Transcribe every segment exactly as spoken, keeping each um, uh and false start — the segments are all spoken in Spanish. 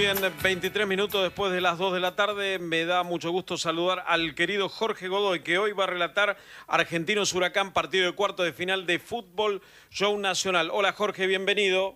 Bien, veintitrés minutos después de las dos de la tarde, me da mucho gusto saludar al querido Jorge Godoy, que hoy va a relatar Argentinos Huracán, partido de cuarto de final de fútbol, show nacional. Hola Jorge, bienvenido.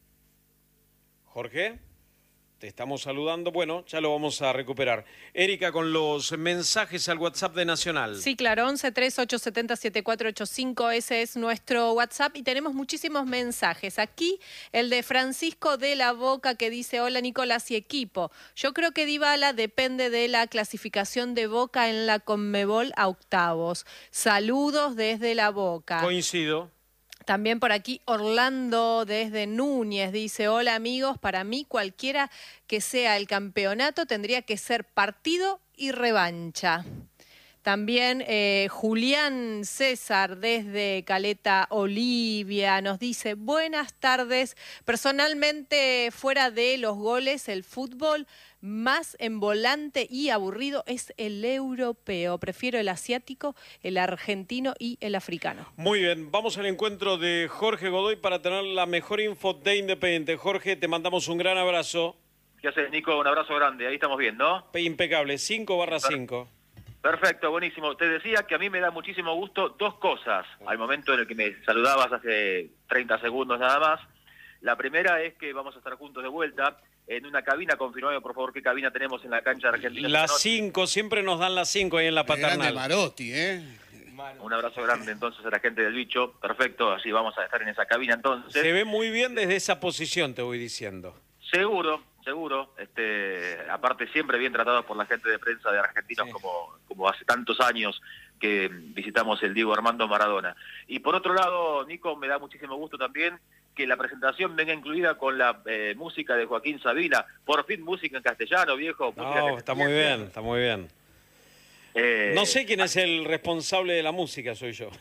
Jorge, te estamos saludando. Bueno, ya lo vamos a recuperar. Erika, con los mensajes al WhatsApp de Nacional. Sí, claro, once tres ocho siete cero siete cuatro ocho cinco, ese es nuestro WhatsApp y tenemos muchísimos mensajes. Aquí el de Francisco de la Boca que dice: hola Nicolás y equipo. Yo creo que Dybala depende de la clasificación de Boca en la Conmebol a octavos. Saludos desde la Boca. Coincido. También por aquí Orlando desde Núñez dice: hola amigos, para mí cualquiera que sea el campeonato tendría que ser partido y revancha. También eh, Julián César desde Caleta Olivia nos dice: buenas tardes, personalmente fuera de los goles el fútbol más envolante y aburrido es el europeo, prefiero el asiático, el argentino y el africano. Muy bien, vamos al encuentro de Jorge Godoy para tener la mejor info de Independiente. Jorge, te mandamos un gran abrazo. ¿Qué haces, Nico? Un abrazo grande, ahí estamos bien, ¿no? Impecable, cinco barra cinco. Perfecto, buenísimo. Te decía que a mí me da muchísimo gusto dos cosas al momento en el que me saludabas hace treinta segundos nada más. La primera es que vamos a estar juntos de vuelta en una cabina. Confirmame, por favor, qué cabina tenemos en la cancha de Argentina. Las cinco, siempre nos dan las cinco ahí en la Paternal. Grande Marotti, ¿eh? Un abrazo grande entonces a la gente del Bicho. Perfecto, así vamos a estar en esa cabina entonces. Se ve muy bien desde esa posición, te voy diciendo. Seguro, seguro. Este, aparte siempre bien tratados por la gente de prensa de Argentinos, sí, como, como hace tantos años que visitamos el Diego Armando Maradona. Y por otro lado, Nico, me da muchísimo gusto también que la presentación venga incluida con la eh, música de Joaquín Sabina. Por fin música en castellano, viejo. No, está muy bien, está muy bien. Eh, no sé quién es el responsable de la música, soy yo.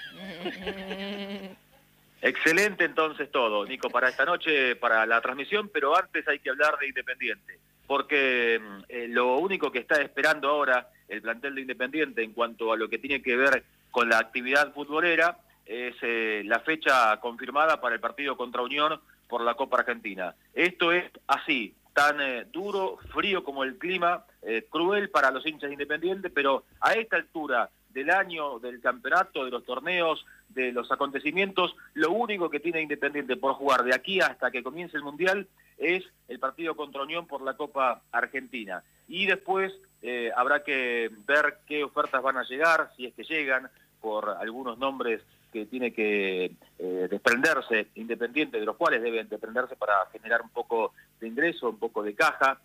Excelente entonces todo, Nico, para esta noche, para la transmisión, pero antes hay que hablar de Independiente, porque eh, lo único que está esperando ahora el plantel de Independiente en cuanto a lo que tiene que ver con la actividad futbolera es eh, la fecha confirmada para el partido contra Unión por la Copa Argentina. Esto es así, tan eh, duro, frío como el clima, eh, cruel para los hinchas de Independiente, pero a esta altura del año, del campeonato, de los torneos, de los acontecimientos, lo único que tiene Independiente por jugar de aquí hasta que comience el Mundial es el partido contra Unión por la Copa Argentina. Y después eh, habrá que ver qué ofertas van a llegar, si es que llegan, por algunos nombres que tiene que eh, desprenderse Independiente, de los cuales deben desprenderse para generar un poco de ingreso, un poco de caja.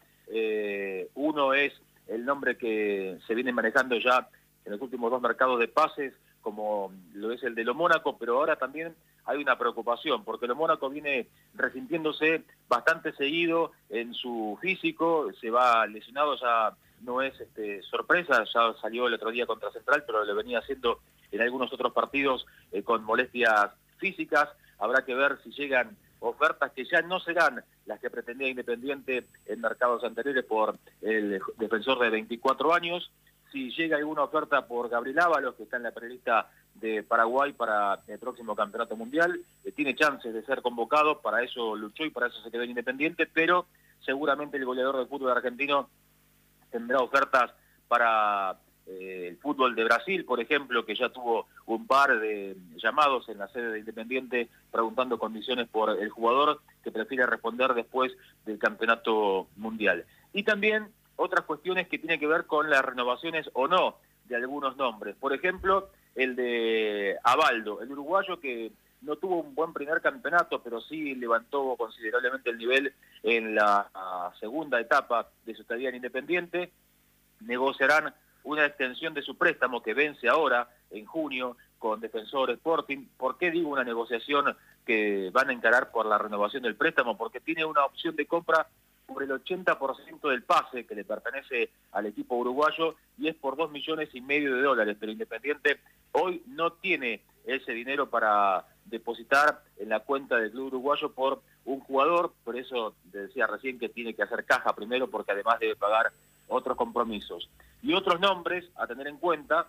Eh, uno es el nombre que se viene manejando ya en los últimos dos mercados de pases, como lo es el de lo Mónaco, pero ahora también hay una preocupación, porque lo Mónaco viene resintiéndose bastante seguido en su físico, se va lesionado, ya no es este, sorpresa, ya salió el otro día contra Central, pero lo venía haciendo en algunos otros partidos eh, con molestias físicas. Habrá que ver si llegan ofertas que ya no serán las que pretendía Independiente en mercados anteriores por el defensor de veinticuatro años. Si llega alguna oferta por Gabriel Ábalos, que está en la prelista de Paraguay para el próximo campeonato mundial, eh, tiene chances de ser convocado, para eso luchó y para eso se quedó en Independiente, pero seguramente el goleador del fútbol argentino tendrá ofertas para eh, el fútbol de Brasil, por ejemplo, que ya tuvo un par de llamados en la sede de Independiente preguntando condiciones por el jugador, que prefiere responder después del campeonato mundial. Y también otras cuestiones que tienen que ver con las renovaciones o no de algunos nombres. Por ejemplo, el de Abaldo, el uruguayo que no tuvo un buen primer campeonato, pero sí levantó considerablemente el nivel en la segunda etapa de su estadía en Independiente. Negociarán una extensión de su préstamo que vence ahora, en junio, con Defensor Sporting. ¿Por qué digo una negociación que van a encarar por la renovación del préstamo? Porque tiene una opción de compra por el ochenta por ciento del pase que le pertenece al equipo uruguayo y es por dos millones y medio de dólares, pero Independiente hoy no tiene ese dinero para depositar en la cuenta del club uruguayo por un jugador, por eso decía recién que tiene que hacer caja primero porque además debe pagar otros compromisos. Y otros nombres a tener en cuenta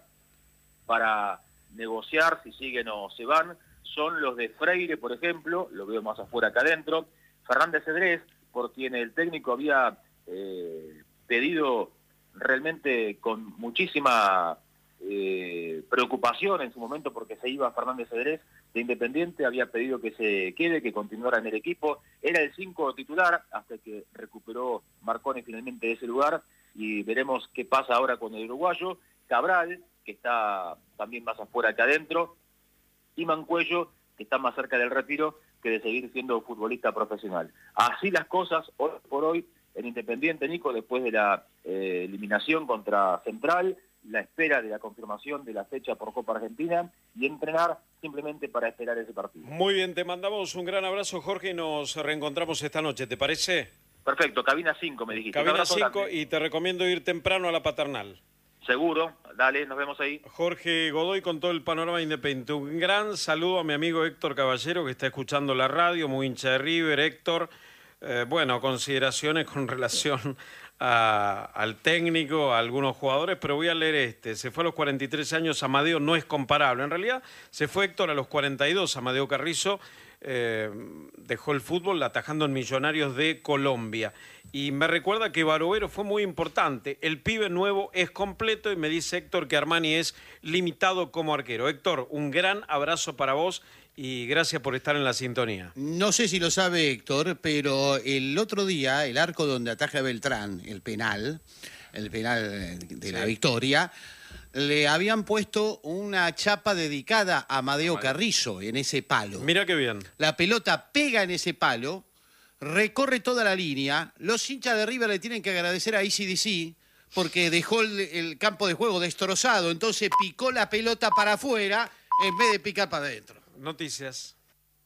para negociar si siguen o se van son los de Freire, por ejemplo, lo veo más afuera que adentro, Fernández Cedrés, por quien el técnico había eh, pedido realmente con muchísima eh, preocupación en su momento, porque se iba Fernández Cedrés de Independiente, había pedido que se quede, que continuara en el equipo. Era el cinco titular hasta que recuperó Marconi finalmente ese lugar, y veremos qué pasa ahora con el uruguayo. Cabral, que está también más afuera que adentro, y Mancuello, que está más cerca del retiro que de seguir siendo futbolista profesional. Así las cosas hoy por hoy en Independiente, Nico, después de la eh, eliminación contra Central, la espera de la confirmación de la fecha por Copa Argentina y entrenar simplemente para esperar ese partido. Muy bien, te mandamos un gran abrazo, Jorge, y nos reencontramos esta noche, ¿te parece? Perfecto, cabina cinco me dijiste. Cabina cinco, y te recomiendo ir temprano a la Paternal. Seguro, dale, nos vemos ahí. Jorge Godoy con todo el panorama independiente. Un gran saludo a mi amigo Héctor Caballero, que está escuchando la radio, muy hincha de River. Héctor, eh, bueno, consideraciones con relación a, al técnico, a algunos jugadores, pero voy a leer este. Se fue a los cuarenta y tres años, Amadeo no es comparable. En realidad, se fue Héctor a los cuarenta y dos, Amadeo Carrizo. Eh, dejó el fútbol atajando en Millonarios de Colombia, y me recuerda que Barovero fue muy importante. El pibe nuevo es completo, y me dice Héctor que Armani es limitado como arquero. Héctor, un gran abrazo para vos y gracias por estar en la sintonía. No sé si lo sabe Héctor, pero el otro día el arco donde ataja Beltrán, el penal, el penal de la sí. victoria, le habían puesto una chapa dedicada a Amadeo Carrizo en ese palo. Mira qué bien. La pelota pega en ese palo, recorre toda la línea. Los hinchas de River le tienen que agradecer a A C D C porque dejó el, el campo de juego destrozado. Entonces picó la pelota para afuera en vez de picar para adentro. Noticias.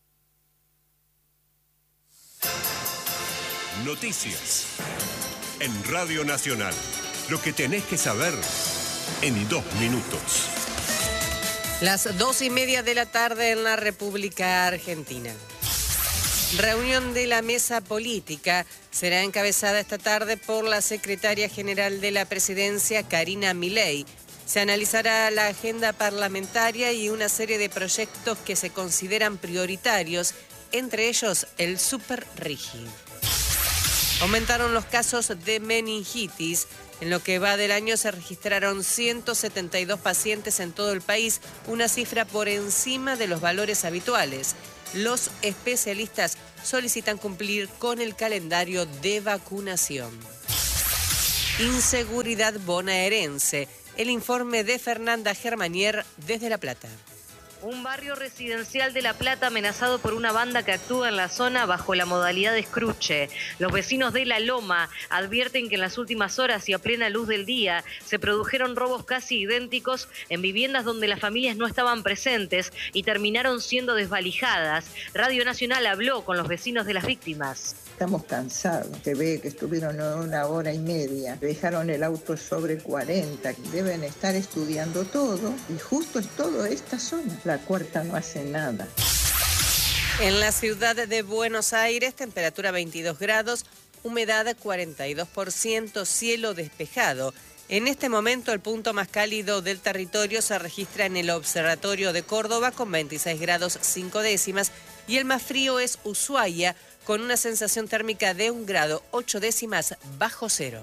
Noticias. En Radio Nacional. Lo que tenés que saber en dos minutos. Las dos y media de la tarde en la República Argentina. Reunión de la mesa política será encabezada esta tarde por la secretaria general de la presidencia, Karina Milei. Se analizará la agenda parlamentaria y una serie de proyectos que se consideran prioritarios, entre ellos el Superrigi. Aumentaron los casos de meningitis. En lo que va del año se registraron ciento setenta y dos pacientes en todo el país, una cifra por encima de los valores habituales. Los especialistas solicitan cumplir con el calendario de vacunación. Inseguridad bonaerense. El informe de Fernanda Germanier desde La Plata. Un barrio residencial de La Plata amenazado por una banda que actúa en la zona bajo la modalidad de escruche. Los vecinos de La Loma advierten que en las últimas horas y a plena luz del día se produjeron robos casi idénticos en viviendas donde las familias no estaban presentes y terminaron siendo desvalijadas. Radio Nacional habló con los vecinos de las víctimas. Estamos cansados. Se ve que estuvieron una hora y media. Dejaron el auto sobre cuarenta. Deben estar estudiando todo. Y justo es toda esta zona. La cuarta no hace nada. En la ciudad de Buenos Aires, temperatura veintidós grados, humedad cuarenta y dos por ciento, cielo despejado. En este momento, el punto más cálido del territorio se registra en el Observatorio de Córdoba con veintiséis grados cinco décimas y el más frío es Ushuaia con una sensación térmica de un grado ocho décimas bajo cero.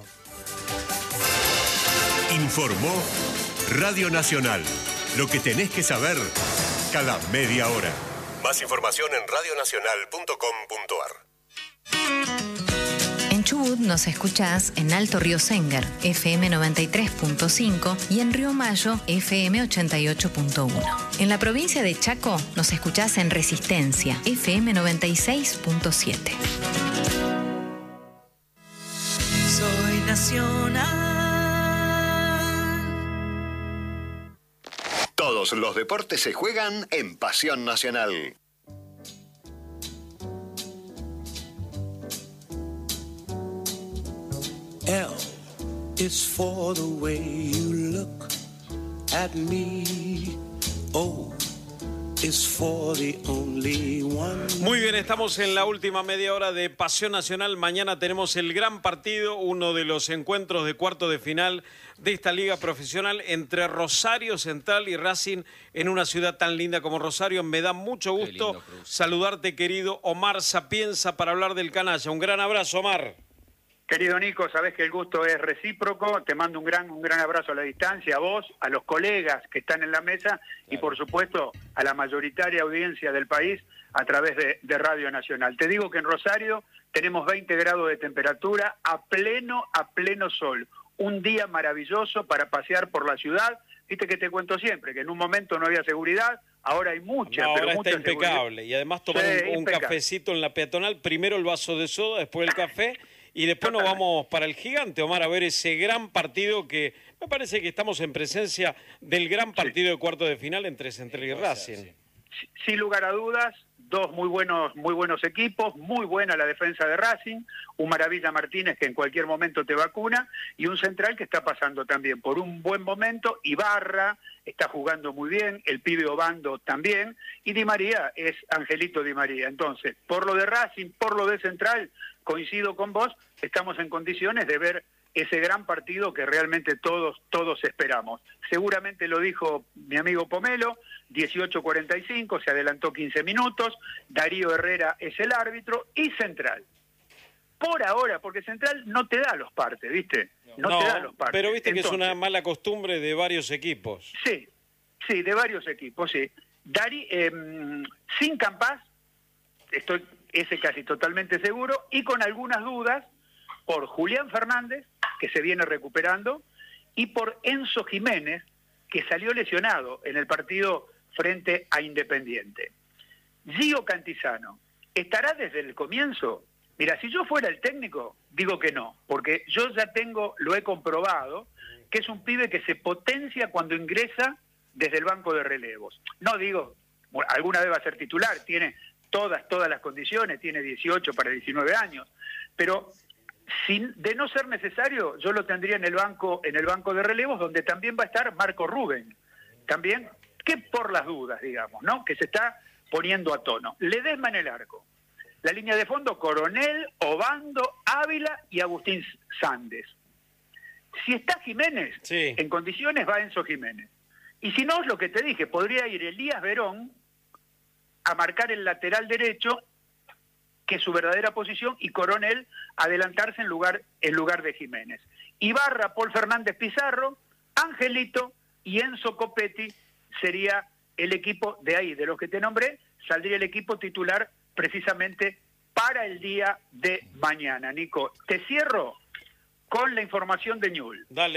Informó Radio Nacional. Lo que tenés que saber cada media hora. Más información en radio nacional punto com punto a r. En Chubut nos escuchás en Alto Río Sengar, F M noventa y tres punto cinco, y en Río Mayo, F M ochenta y ocho punto uno. En la provincia de Chaco nos escuchás en Resistencia, F M noventa y seis punto siete. Soy nacional. Todos los deportes se juegan en Pasión Nacional. L is for the way you look at me. O is for the only one. Muy bien, estamos en la última media hora de Pasión Nacional. Mañana tenemos el gran partido, uno de los encuentros de cuarto de final de esta liga profesional entre Rosario Central y Racing en una ciudad tan linda como Rosario. Me da mucho gusto lindo, saludarte, querido Omar Sapienza, para hablar del canalla. Un gran abrazo, Omar. Querido Nico, sabés que el gusto es recíproco, te mando un gran un gran abrazo a la distancia, a vos, a los colegas que están en la mesa y por supuesto a la mayoritaria audiencia del país a través de, de Radio Nacional. Te digo que en Rosario tenemos veinte grados de temperatura a pleno, a pleno sol, un día maravilloso para pasear por la ciudad. Viste que te cuento siempre, que en un momento no había seguridad, ahora hay mucha, no, pero ahora mucha está impecable, seguridad. Y además tomar sí, un, un cafecito en la peatonal, primero el vaso de soda, después el café. Y después nos vamos para el Gigante, Omar, a ver ese gran partido que me parece que estamos en presencia del gran partido sí. de cuarto de final entre Central y Racing. Sí. Sin lugar a dudas, dos muy buenos, muy buenos equipos, muy buena la defensa de Racing, un Maravilla Martínez que en cualquier momento te vacuna y un Central que está pasando también por un buen momento. Ibarra está jugando muy bien, el pibe Obando también, y Di María es Angelito Di María. Entonces, por lo de Racing, por lo de Central, coincido con vos, estamos en condiciones de ver ese gran partido que realmente todos todos esperamos. Seguramente lo dijo mi amigo Pomelo, dieciocho cuarenta y cinco, se adelantó quince minutos, Darío Herrera es el árbitro y Central. Por ahora, porque Central no te da los partes, ¿viste? No, no te da los partes. Pero viste Entonces, que es una mala costumbre de varios equipos. Sí, sí, de varios equipos, sí. Dari, eh, sin Campás, estoy ese casi totalmente seguro, y con algunas dudas por Julián Fernández, que se viene recuperando, y por Enzo Jiménez, que salió lesionado en el partido frente a Independiente. Gio Cantizano, ¿estará desde el comienzo? Mira, si yo fuera el técnico, digo que no, porque yo ya tengo, lo he comprobado, que es un pibe que se potencia cuando ingresa desde el banco de relevos. No digo, bueno, alguna vez va a ser titular, tiene todas, todas las condiciones, tiene dieciocho para diecinueve años, pero sin, de no ser necesario, yo lo tendría en el banco, en el banco de relevos, donde también va a estar Marco Rubén, también, que por las dudas, digamos, ¿no? Que se está poniendo a tono. Ledesma en el arco. La línea de fondo, Coronel, Obando, Ávila y Agustín Sandes. Si está Jiménez, sí. en condiciones va Enzo Jiménez. Y si no, es lo que te dije, podría ir Elías Verón a marcar el lateral derecho, que es su verdadera posición, y Coronel adelantarse en lugar, en lugar de Jiménez. Ibarra, Paul Fernández Pizarro, Angelito y Enzo Copetti sería el equipo de ahí, de los que te nombré, saldría el equipo titular precisamente para el día de mañana. Nico, te cierro con la información de Ñul. Dale.